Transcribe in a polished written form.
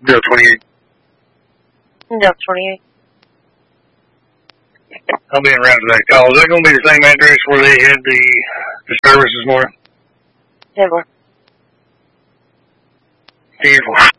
028. 28. I'll be in route to that call. Is that going to be the same address where they had the service this morning? Denver. Beautiful.